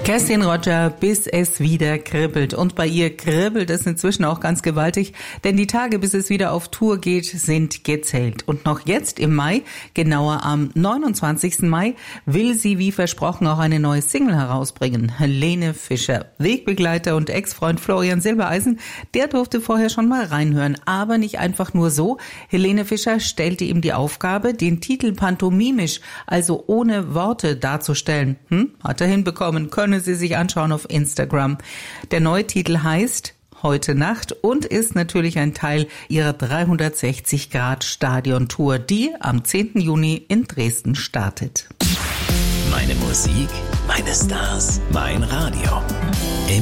Kerstin Roger, bis es wieder kribbelt. Und bei ihr kribbelt es inzwischen auch ganz gewaltig, denn die Tage, bis es wieder auf Tour geht, sind gezählt. Und noch jetzt im Mai, genauer am 29. Mai, will sie wie versprochen auch eine neue Single herausbringen. Helene Fischer, Wegbegleiter und Ex-Freund Florian Silbereisen, der durfte vorher schon mal reinhören. Aber nicht einfach nur so. Helene Fischer stellte ihm die Aufgabe, den Titel pantomimisch, also ohne Worte darzustellen. Hat er hinbekommen, können Sie sich anschauen auf Instagram. Der neue Titel heißt Heute Nacht und ist natürlich ein Teil ihrer 360-Grad-Stadion-Tour, die am 10. Juni in Dresden startet. Meine Musik, meine Stars, mein Radio.